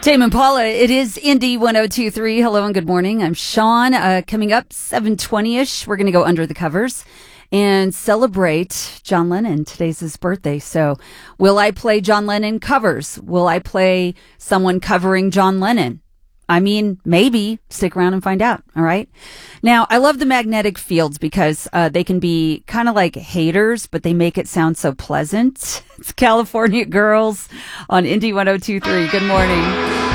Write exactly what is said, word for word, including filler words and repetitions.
Tame Impala, it is Indy one oh two point three. Hello and good morning. I'm Sean. Uh, coming up seven twenty-ish, we're going to go under the covers and celebrate John Lennon. Today's his birthday. So will I play John Lennon covers? Will I play someone covering John Lennon? I mean, maybe. Stick around and find out. All right. Now, I love the magnetic fields because uh, they can be kind of like haters, but they make it sound so pleasant. It's California Girls on Indy one oh two point three. Good morning.